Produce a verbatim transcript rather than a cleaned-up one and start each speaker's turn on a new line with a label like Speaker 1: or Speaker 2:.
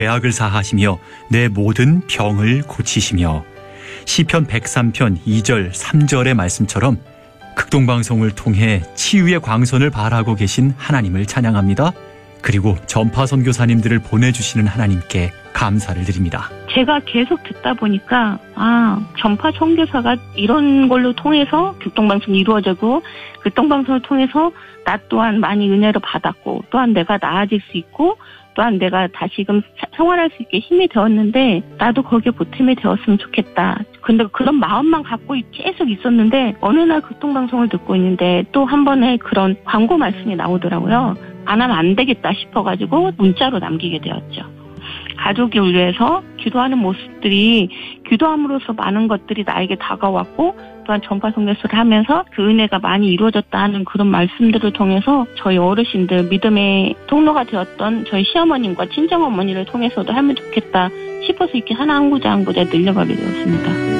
Speaker 1: 죄악을 사하시며 내 모든 병을 고치시며 시편 백삼 편 이 절 삼 절의 말씀처럼 극동방송을 통해 치유의 광선을 발하고 계신 하나님을 찬양합니다. 그리고 전파 선교사님들을 보내주시는 하나님께 감사를 드립니다.
Speaker 2: 제가 계속 듣다 보니까 아 전파 선교사가 이런 걸로 통해서 극동방송이 이루어지고 극동방송을 통해서 나 또한 많이 은혜를 받았고 또한 내가 나아질 수 있고 또한 내가 다시금 생활할 수 있게 힘이 되었는데 나도 거기에 보탬이 되었으면 좋겠다. 근데 그런 마음만 갖고 계속 있었는데 어느 날 극동방송을 듣고 있는데 또 한 번에 그런 광고 말씀이 나오더라고요. 안 하면 안 되겠다 싶어가지고 문자로 남기게 되었죠. 가족을 위해서 기도하는 모습들이 기도함으로써 많은 것들이 나에게 다가왔고 또한 전파 선교사를 하면서 그 은혜가 많이 이루어졌다 하는 그런 말씀들을 통해서 저희 어르신들 믿음의 통로가 되었던 저희 시어머님과 친정어머니를 통해서도 하면 좋겠다 싶어서 이렇게 하나 한 구자 한 구자 늘려가게 되었습니다.